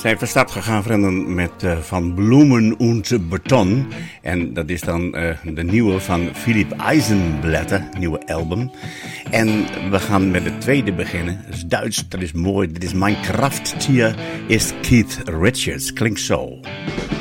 Zijn van start gegaan, vrienden, met Van Bloemen und Beton. En dat is dan de nieuwe van Philipp Eisenblätter, nieuwe album. En we gaan met het tweede beginnen. Dat is Duits, dat is mooi. Dit is Mijn Krafttier, is Keith Richards. Klinkt zo.